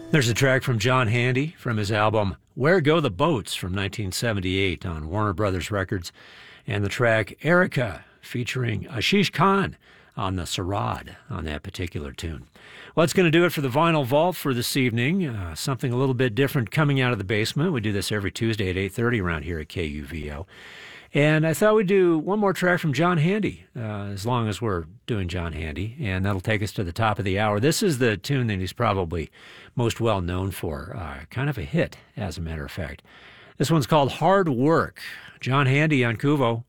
There's a track from John Handy from his album Where Go the Boats from 1978 on Warner Brothers Records, and the track Erica featuring Ashish Khan on the Sarod on that particular tune. Well, that's going to do it for the Vinyl Vault for this evening. Something a little bit different coming out of the basement. We do this every Tuesday at 8:30 around here at KUVO. And I thought we'd do one more track from John Handy, as long as we're doing John Handy, and that'll take us to the top of the hour. This is the tune that he's probably most well known for, kind of a hit, as a matter of fact. This one's called Hard Work. John Handy on Kuvo.